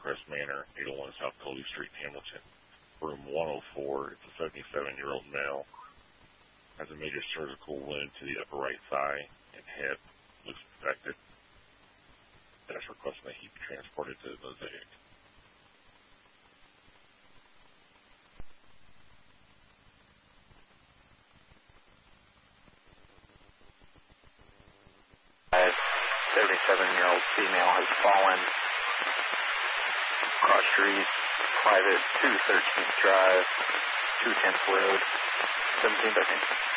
Hillcrest Manor, 801 South Coley Street, Hamilton. Room 104. It's a 77-year-old male. Has a major surgical wound to the upper right thigh and hip. Looks infected. That's requesting that he be transported to the Mosaic. A 77-year-old female has fallen across street, private 213th Drive, 210th Road, 1713.